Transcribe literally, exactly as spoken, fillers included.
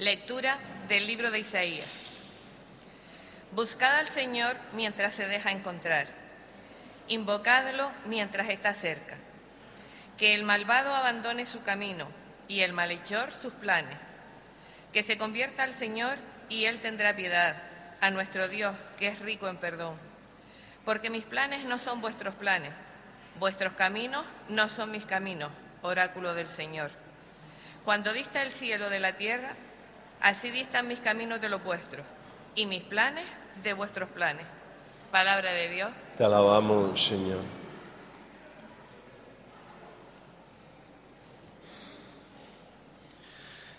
Lectura del libro de Isaías. Buscad al Señor mientras se deja encontrar. Invocadlo mientras está cerca. Que el malvado abandone su camino y el malhechor sus planes. Que se convierta al Señor y Él tendrá piedad, a nuestro Dios, que es rico en perdón. Porque mis planes no son vuestros planes, vuestros caminos no son mis caminos, oráculo del Señor. Cuando dista el cielo de la tierra, así distan mis caminos de los vuestros, y mis planes de vuestros planes. Palabra de Dios. Te alabamos, Señor.